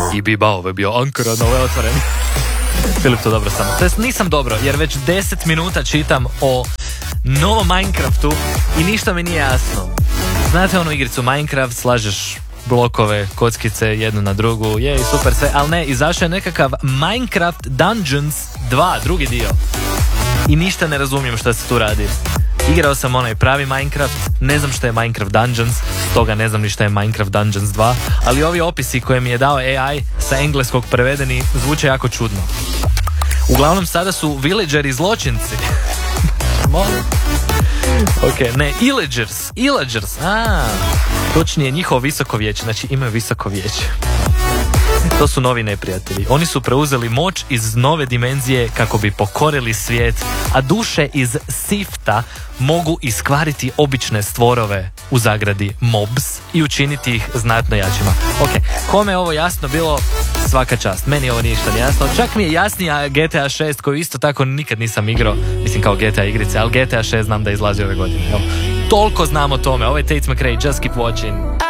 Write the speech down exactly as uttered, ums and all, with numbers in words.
I bi bao, ovo je bio Ankara na ovaj otvoreni. Filip, to dobro samo. To jest nisam dobro, jer već deset minuta čitam o novom Minecraftu i ništa mi nije jasno. Znate onu igricu Minecraft, slažeš blokove, kockice jednu na drugu, je super sve, ali ne, izašao je nekakav Minecraft Dungeons dva, drugi dio. I ništa ne razumijem šta se tu radi. Igrao sam onaj pravi Minecraft, ne znam šta je Minecraft Dungeons, stoga ne znam ni šta je Minecraft Dungeons dva, ali ovi opisi koje mi je dao A I sa engleskog prevedeni zvuče jako čudno. Uglavnom sada su villageri zločinci. Molim. Ok, ne, illagers, illagers, a, točnije njihovo visoko vijeće, znači imaju visoko vijeće. To su novi neprijatelji. Oni su preuzeli moć iz nove dimenzije kako bi pokorili svijet, a duše iz Sifta mogu iskvariti obične stvorove u zagradi mobs i učiniti ih znatno jačima. Ok, kome je ovo jasno bilo, svaka čast. Meni ovo ništa nije jasno. Čak mi je jasnija G T A šest koju isto tako nikad nisam igrao. Mislim kao G T A igrice, ali G T A šest znam da izlazi ove godine. Evo, toliko znam o tome. Ovo je Tate McRae, Just Keep Watching.